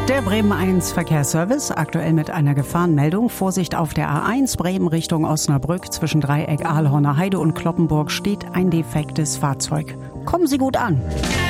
Der Bremen 1 Verkehrsservice, aktuell mit einer Gefahrenmeldung. Vorsicht auf der A1 Bremen Richtung Osnabrück. Zwischen Dreieck Ahlhorner Heide und Cloppenburg steht ein defektes Fahrzeug. Kommen Sie gut an.